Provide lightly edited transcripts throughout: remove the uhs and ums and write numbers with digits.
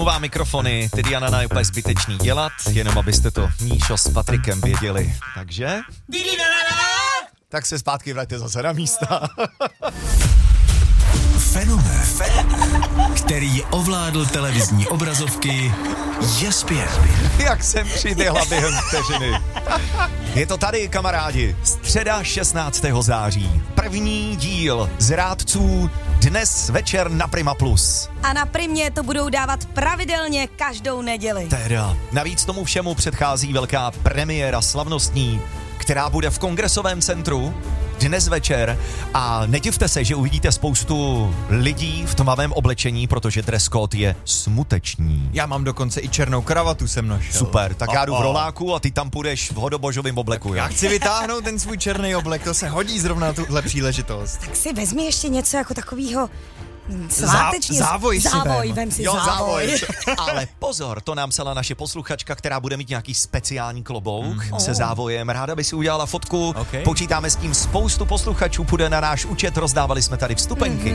Vám mikrofony, ty Diana je úplně zbytečný dělat, jenom abyste to Míšo s Patrikem věděli. Takže? Tak se zpátky vraťte zase na místa. Fenomén, který ovládl televizní obrazovky, je zpět. Jak jsem přiběhla během vteřiny. Je to tady, kamarádi. Středa 16. září. První díl z Rádců dnes večer na Prima Plus. A na Primě to budou dávat pravidelně každou neděli. Teda. Navíc tomu všemu předchází velká premiéra slavnostní, která bude v Kongresovém centru dnes večer a nedivte se, že uvidíte spoustu lidí v tmavém oblečení, protože dress code je smuteční. Já mám dokonce i černou kravatu jsem našel. Super, tak já jdu v roláku a ty tam půjdeš v hodobožovém obleku. Já chci vytáhnout ten svůj černý oblek, to se hodí zrovna na tuhle příležitost. Tak si vezmi ještě něco jako takovýho svátečně. Závoj Vem si Jo, závoj. Ale pozor, to nám psala naše posluchačka, která bude mít nějaký speciální klobouk se závojem. Ráda by si udělala fotku. Okay. Počítáme s tím, spoustu posluchačů půjde na náš účet, rozdávali jsme tady vstupenky.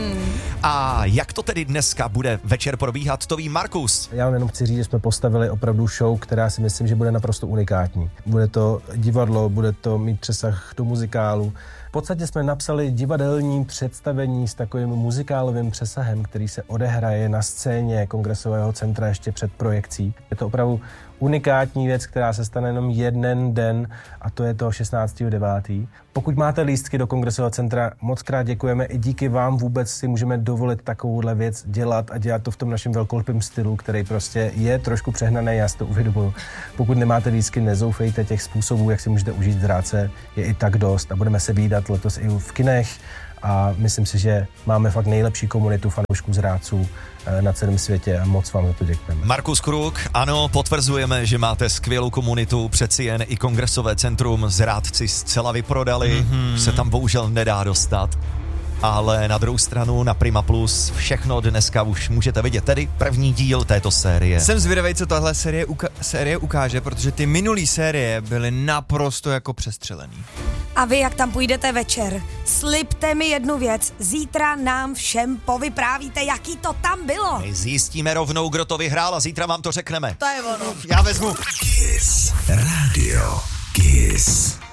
A jak to tedy dneska bude večer probíhat, to ví Markus. Já jenom chci říct, že jsme postavili opravdu show, která si myslím, že bude naprosto unikátní. Bude to divadlo, bude to mít přesah do muzikálu. V podstatě jsme napsali divadelní představení s takovým muzikálovým přesahem, který se odehraje na scéně Kongresového centra ještě před projekcí. Je to opravdu unikátní věc, která se stane jenom jeden den a to je to 16.9. Pokud máte lístky do Kongresového centra, moc krát děkujeme i díky vám vůbec si můžeme dovolit takovouhle věc dělat a dělat to v tom našem velkolepém stylu, který prostě je trošku přehnaný, já si to uvědomuji. Pokud nemáte lístky, nezoufejte, těch způsobů, jak si můžete užít Zrádce, je i tak dost a budeme se vídat letos i v kinech a myslím si, že máme fakt nejlepší komunitu fanoušků Zrádců na celém světě a moc vám za to děkujeme. Markus Kruk, ano, potvrzujeme, že máte skvělou komunitu, přeci jen i Kongresové centrum Zrádci zcela vyprodali, se tam bohužel nedá dostat. Ale na druhou stranu na Prima Plus všechno dneska už můžete vidět, tedy první díl této série. Jsem zvědavý, co tahle série ukáže, protože ty minulý série byly naprosto jako přestřelený. A vy, jak tam půjdete večer, slibte mi jednu věc. Zítra nám všem povyprávíte, jaký to tam bylo. My zjistíme rovnou, kdo to vyhrál a zítra vám to řekneme. To je ono. Já vezmu. Kiss Radio Kiss.